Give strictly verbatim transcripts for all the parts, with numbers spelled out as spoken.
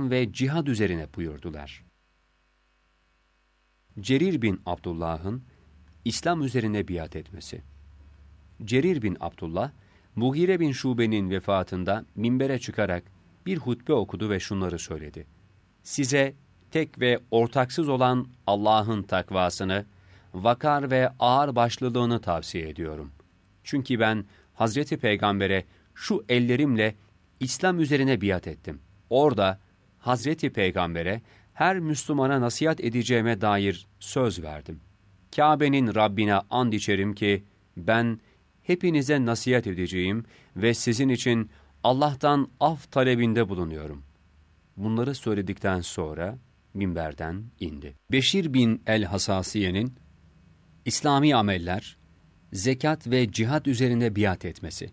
İslam ve cihad üzerine buyurdular. Cerir bin Abdullah'ın İslam üzerine biat etmesi. Cerir bin Abdullah, Mughire bin Şube'nin vefatında minbere çıkarak bir hutbe okudu ve şunları söyledi. Size tek ve ortaksız olan Allah'ın takvasını, vakar ve ağır başlılığını tavsiye ediyorum. Çünkü ben Hazreti Peygamber'e şu ellerimle İslam üzerine biat ettim. Orada Hazreti Peygamber'e her Müslümana nasihat edeceğime dair söz verdim. Kabe'nin Rabbine and içerim ki ben hepinize nasihat edeceğim ve sizin için Allah'tan af talebinde bulunuyorum. Bunları söyledikten sonra minberden indi. Beşir bin el-Hasasiye'nin İslami ameller, zekat ve cihat üzerine biat etmesi.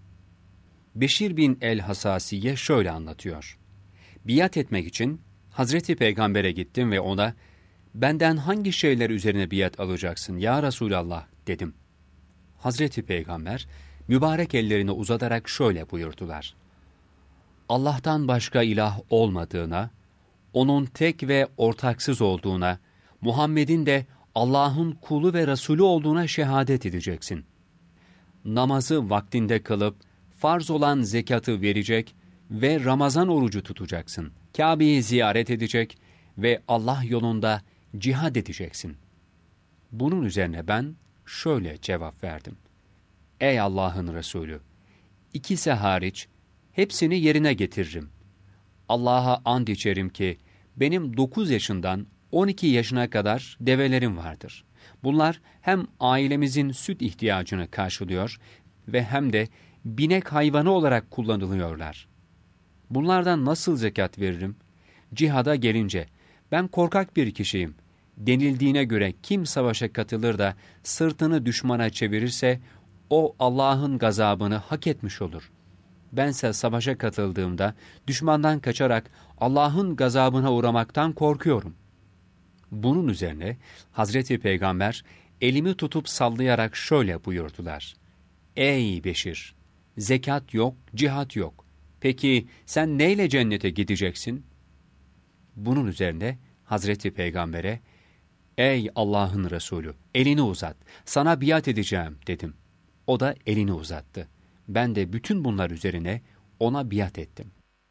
Beşir bin el-Hasasiye şöyle anlatıyor. Biat etmek için Hazreti Peygamber'e gittim ve ona, benden hangi şeyler üzerine biat alacaksın ya Resulallah dedim. Hazreti Peygamber, mübarek ellerini uzatarak şöyle buyurdular. Allah'tan başka ilah olmadığına, onun tek ve ortaksız olduğuna, Muhammed'in de Allah'ın kulu ve Resulü olduğuna şehadet edeceksin. Namazı vaktinde kılıp, farz olan zekatı verecek ve Ramazan orucu tutacaksın. Kabe'yi ziyaret edecek ve Allah yolunda cihad edeceksin. Bunun üzerine ben şöyle cevap verdim. Ey Allah'ın Resulü! İkisi hariç hepsini yerine getiririm. Allah'a and içerim ki benim dokuz yaşından on iki yaşına kadar develerim vardır. Bunlar hem ailemizin süt ihtiyacını karşılıyor ve hem de binek hayvanı olarak kullanılıyorlar. Bunlardan nasıl zekat veririm? Cihada gelince, ben korkak bir kişiyim. Denildiğine göre kim savaşa katılır da sırtını düşmana çevirirse, o Allah'ın gazabını hak etmiş olur. Bense savaşa katıldığımda düşmandan kaçarak Allah'ın gazabına uğramaktan korkuyorum. Bunun üzerine Hazreti Peygamber elimi tutup sallayarak şöyle buyurdular. Ey Beşir! Zekat yok, cihat yok. Peki sen neyle cennete gideceksin? Bunun üzerine Hazreti Peygamber'e, ey Allah'ın Resulü, elini uzat, sana biat edeceğim dedim. O da elini uzattı. Ben de bütün bunlar üzerine ona biat ettim.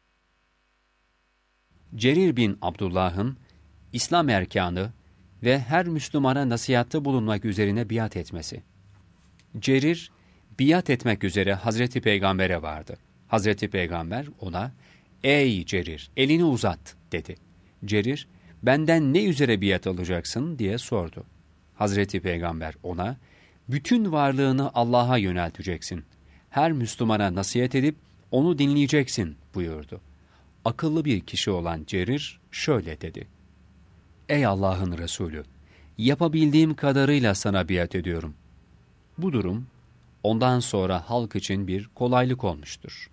Cerir bin Abdullah'ın İslam erkanı ve her Müslümana nasihatte bulunmak üzerine biat etmesi. Cerir, biat etmek üzere Hazreti Peygamber'e vardı. Hazreti Peygamber ona, ''Ey Cerir, elini uzat.'' dedi. Cerir, ''Benden ne üzere biat alacaksın?'' diye sordu. Hazreti Peygamber ona, ''Bütün varlığını Allah'a yönelteceksin. Her Müslümana nasihat edip onu dinleyeceksin.'' buyurdu. Akıllı bir kişi olan Cerir şöyle dedi. ''Ey Allah'ın Resulü, yapabildiğim kadarıyla sana biat ediyorum.'' Bu durum, ondan sonra halk için bir kolaylık olmuştur.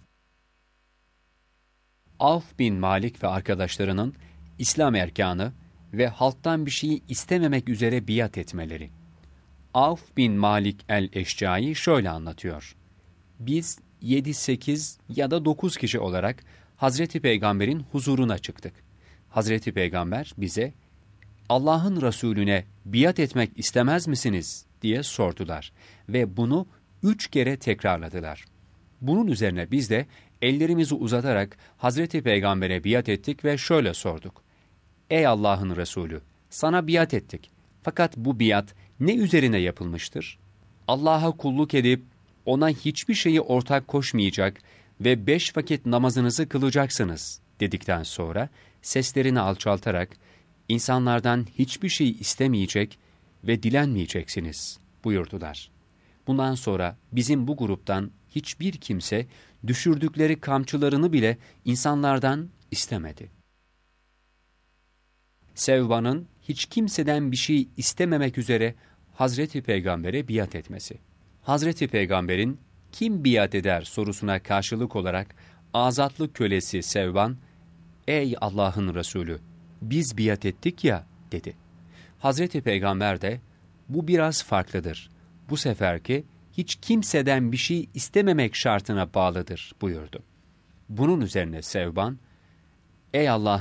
Avf bin Malik ve arkadaşlarının İslam erkanı ve halktan bir şeyi istememek üzere biat etmeleri. Avf bin Malik el-Eşcai şöyle anlatıyor. Biz yedi sekiz ya da dokuz kişi olarak Hazreti Peygamber'in huzuruna çıktık. Hazreti Peygamber bize, Allah'ın Resulüne biat etmek istemez misiniz diye sordular ve bunu üç kere tekrarladılar. Bunun üzerine biz de ellerimizi uzatarak Hazreti Peygamber'e biat ettik ve şöyle sorduk. Ey Allah'ın Resulü, sana biat ettik. Fakat bu biat ne üzerine yapılmıştır? Allah'a kulluk edip ona hiçbir şeyi ortak koşmayacak ve beş vakit namazınızı kılacaksınız dedikten sonra seslerini alçaltarak insanlardan hiçbir şey istemeyecek ve dilenmeyeceksiniz buyurdular. Bundan sonra bizim bu gruptan hiçbir kimse düşürdükleri kamçılarını bile insanlardan istemedi. Sevban'ın hiç kimseden bir şey istememek üzere Hazreti Peygamber'e biat etmesi. Hazreti Peygamber'in kim biat eder sorusuna karşılık olarak azatlı kölesi Sevban, ''Ey Allah'ın Resulü, biz biat ettik ya.'' dedi. Hazreti Peygamber de, ''Bu biraz farklıdır. Bu seferki hiç kimseden bir şey istememek şartına bağlıdır.'' buyurdu. Bunun üzerine Sevban, ''Ey Allah